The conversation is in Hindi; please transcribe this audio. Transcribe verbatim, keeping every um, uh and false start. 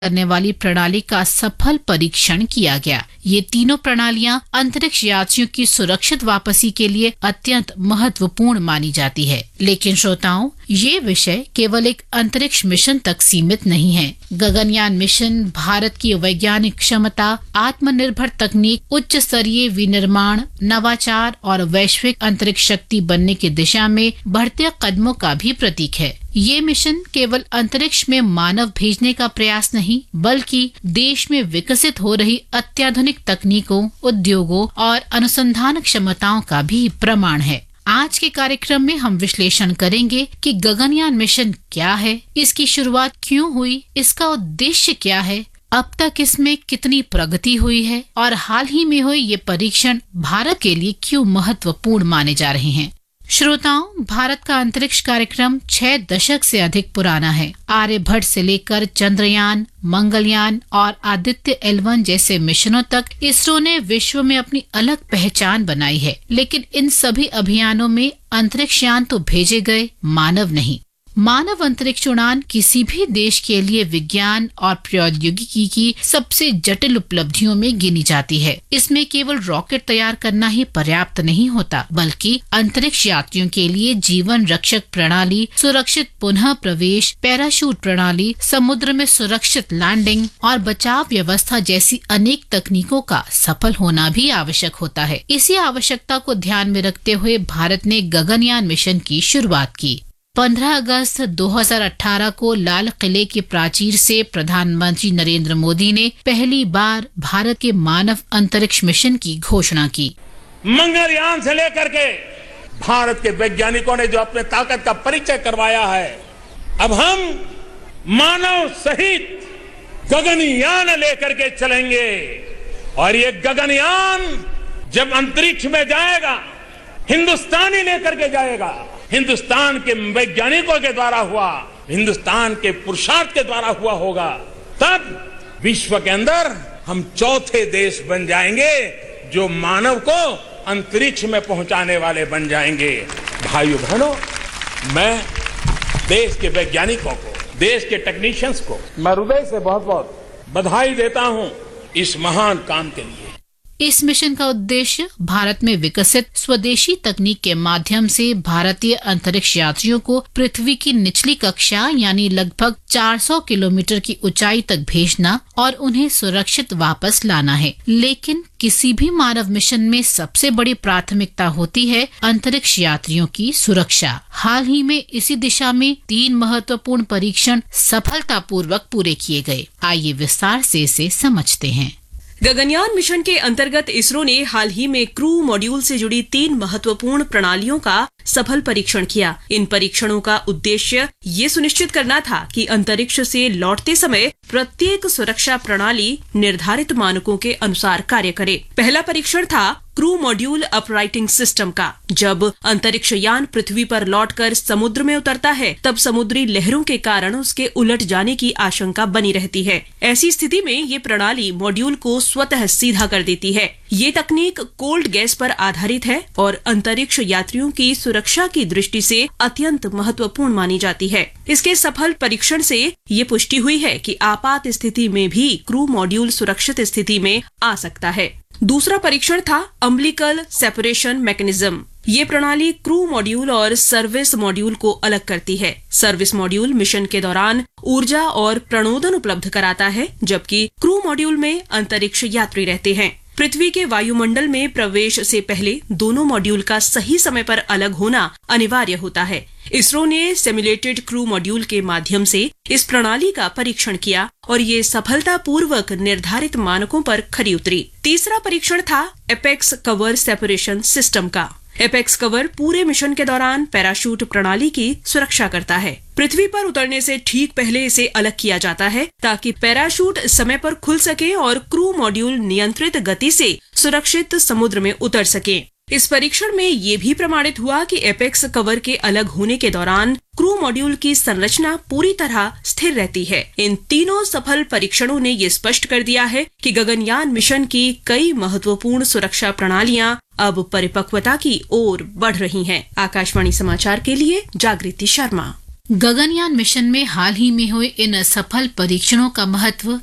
करने वाली प्रणाली का सफल परीक्षण किया गया। ये तीनों प्रणालियां अंतरिक्ष यात्रियों की सुरक्षित वापसी के लिए अत्यंत महत्वपूर्ण मानी जाती है। लेकिन श्रोताओं, ये विषय केवल एक अंतरिक्ष मिशन तक सीमित नहीं है। गगनयान मिशन भारत की वैज्ञानिक क्षमता, आत्मनिर्भर तकनीक, उच्च स्तरीय विनिर्माण, नवाचार और वैश्विक अंतरिक्ष शक्ति बनने की दिशा में बढ़ते कदमों का भी प्रतीक है। ये मिशन केवल अंतरिक्ष में मानव भेजने का प्रयास नहीं, बल्कि देश में विकसित हो रही अत्याधुनिक तकनीकों, उद्योगों और अनुसंधान क्षमताओं का भी प्रमाण है। आज के कार्यक्रम में हम विश्लेषण करेंगे कि गगनयान मिशन क्या है, इसकी शुरुआत क्यों हुई, इसका उद्देश्य क्या है, अब तक इसमें कितनी प्रगति हुई है और हाल ही में हुए ये परीक्षण भारत के लिए क्यों महत्वपूर्ण माने जा रहे हैं। श्रोताओं, भारत का अंतरिक्ष कार्यक्रम छह दशक से अधिक पुराना है। आर्यभट्ट से लेकर चंद्रयान, मंगलयान और आदित्य एल वन जैसे मिशनों तक इसरो ने विश्व में अपनी अलग पहचान बनाई है। लेकिन इन सभी अभियानों में अंतरिक्ष यान तो भेजे गए, मानव नहीं। मानव अंतरिक्ष उड़ान किसी भी देश के लिए विज्ञान और प्रौद्योगिकी की सबसे जटिल उपलब्धियों में गिनी जाती है। इसमें केवल रॉकेट तैयार करना ही पर्याप्त नहीं होता, बल्कि अंतरिक्ष यात्रियों के लिए जीवन रक्षक प्रणाली, सुरक्षित पुनः प्रवेश, पैराशूट प्रणाली, समुद्र में सुरक्षित लैंडिंग और बचाव व्यवस्था जैसी अनेक तकनीकों का सफल होना भी आवश्यक होता है। इसी आवश्यकता को ध्यान में रखते हुए भारत ने गगनयान मिशन की शुरुआत की। पंद्रह अगस्त दो हज़ार अठारह को लाल किले की प्राचीर से प्रधानमंत्री नरेंद्र मोदी ने पहली बार भारत के मानव अंतरिक्ष मिशन की घोषणा की। मंगलयान से लेकर के भारत के वैज्ञानिकों ने जो अपने ताकत का परिचय करवाया है, अब हम मानव सहित गगनयान लेकर के चलेंगे। और ये गगनयान जब अंतरिक्ष में जाएगा, हिंदुस्तानी लेकर के जाएगा। हिंदुस्तान के वैज्ञानिकों के द्वारा हुआ, हिंदुस्तान के पुरुषार्थ के द्वारा हुआ होगा। तब विश्व के अंदर हम चौथे देश बन जाएंगे जो मानव को अंतरिक्ष में पहुंचाने वाले बन जाएंगे। भाइयों बहनों, मैं देश के वैज्ञानिकों को, देश के टेक्नीशियंस को मैं हृदय से बहुत बहुत बधाई देता हूं इस महान काम के लिए। इस मिशन का उद्देश्य भारत में विकसित स्वदेशी तकनीक के माध्यम से भारतीय अंतरिक्ष यात्रियों को पृथ्वी की निचली कक्षा यानी लगभग चार सौ किलोमीटर की ऊंचाई तक भेजना और उन्हें सुरक्षित वापस लाना है। लेकिन किसी भी मानव मिशन में सबसे बड़ी प्राथमिकता होती है अंतरिक्ष यात्रियों की सुरक्षा। हाल ही में इसी दिशा में तीन महत्वपूर्ण परीक्षण सफलतापूर्वक पूरे किए गए। आइए विस्तार से इसे समझते हैं। गगनयान मिशन के अंतर्गत इसरो ने हाल ही में क्रू मॉड्यूल से जुड़ी तीन महत्वपूर्ण प्रणालियों का सफल परीक्षण किया। इन परीक्षणों का उद्देश्य ये सुनिश्चित करना था कि अंतरिक्ष से लौटते समय प्रत्येक सुरक्षा प्रणाली निर्धारित मानकों के अनुसार कार्य करे। पहला परीक्षण था क्रू मॉड्यूल अपराइटिंग सिस्टम का। जब अंतरिक्ष यान पृथ्वी पर लौटकर समुद्र में उतरता है, तब समुद्री लहरों के कारण उसके उलट जाने की आशंका बनी रहती है। ऐसी स्थिति में ये प्रणाली मॉड्यूल को स्वतः सीधा कर देती है। ये तकनीक कोल्ड गैस पर आधारित है और अंतरिक्ष यात्रियों की सुरक्षा की दृष्टि से अत्यंत महत्वपूर्ण मानी जाती है। इसके सफल परीक्षण से ये पुष्टि हुई है कि आपात स्थिति में भी क्रू मॉड्यूल सुरक्षित स्थिति में आ सकता है। दूसरा परीक्षण था अम्बिलिकल सेपरेशन मैकेनिज्म। ये प्रणाली क्रू मॉड्यूल और सर्विस मॉड्यूल को अलग करती है। सर्विस मॉड्यूल मिशन के दौरान ऊर्जा और प्रणोदन उपलब्ध कराता है, जबकि क्रू मॉड्यूल में अंतरिक्ष यात्री रहते हैं। पृथ्वी के वायुमंडल में प्रवेश से पहले दोनों मॉड्यूल का सही समय पर अलग होना अनिवार्य होता है। इसरो ने सिमुलेटेड क्रू मॉड्यूल के माध्यम से इस प्रणाली का परीक्षण किया और ये सफलतापूर्वक निर्धारित मानकों पर खरी उतरी। तीसरा परीक्षण था एपेक्स कवर सेपरेशन सिस्टम का। एपेक्स कवर पूरे मिशन के दौरान पैराशूट प्रणाली की सुरक्षा करता है। पृथ्वी पर उतरने से ठीक पहले इसे अलग किया जाता है ताकि पैराशूट समय पर खुल सके और क्रू मॉड्यूल नियंत्रित गति से सुरक्षित समुद्र में उतर सके। इस परीक्षण में ये भी प्रमाणित हुआ कि एपेक्स कवर के अलग होने के दौरान क्रू मॉड्यूल की संरचना पूरी तरह स्थिर रहती है। इन तीनों सफल परीक्षणों ने ये स्पष्ट कर दिया है कि गगनयान मिशन की कई महत्वपूर्ण सुरक्षा प्रणालियां अब परिपक्वता की ओर बढ़ रही हैं। आकाशवाणी समाचार के लिए जागृति शर्मा। गगनयान मिशन में हाल ही में हुए इन सफल परीक्षणों का महत्व